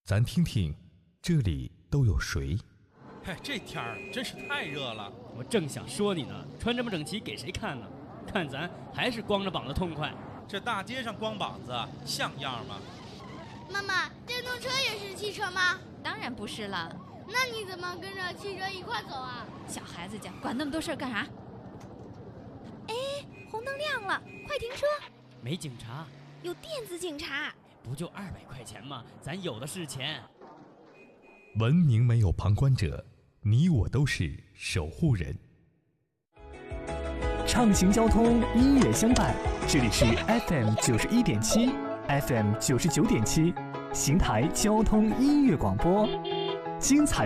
咱听听这里都有谁？ 嗨，这天儿真是太热了。 我正想说你呢，穿这么整齐给谁看呢？看咱还是光着膀子痛快。 这大街上光膀子像样吗？ 妈妈，电动车也是汽车吗？ 当然不是了。 那你怎么跟着汽车一块走啊？ 小孩子家管那么多事儿干啥？哎，红灯亮了，快停车！ 没警察， 有电子警察。 不就200块钱吗？咱有的是钱。 文明没有旁观者，你我都是守护人。 畅行交通，音乐相伴，这里是 FM 91.7 FM 99.7，邢台交通音乐广播，精彩